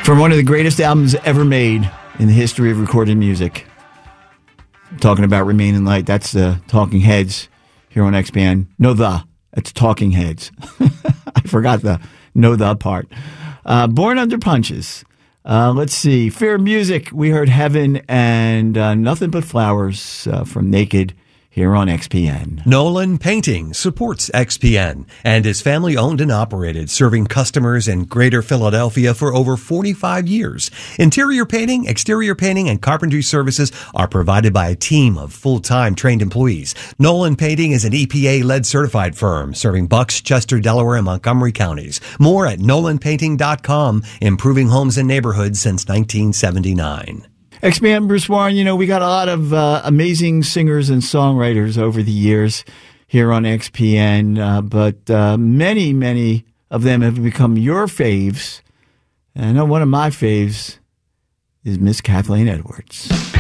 From one of the greatest albums ever made in the history of recorded music. I'm talking about Remain in Light. That's the Talking Heads here on XPN. It's Talking Heads. I forgot the part. Born Under Punches. Let's see. Fair Music. We heard Heaven and Nothing But Flowers from Naked here on XPN. Nolan Painting supports XPN and is family owned and operated, serving customers in Greater Philadelphia for over 45 years. Interior painting, exterior painting, and carpentry services are provided by a team of full-time trained employees. Nolan Painting is an EPA-led certified firm serving Bucks, Chester, Delaware, and Montgomery counties. More at nolanpainting.com, improving homes and neighborhoods since 1979. XPN, Bruce Warren, we got a lot of amazing singers and songwriters over the years here on XPN, but many, many of them have become your faves. And I know one of my faves is Miss Kathleen Edwards.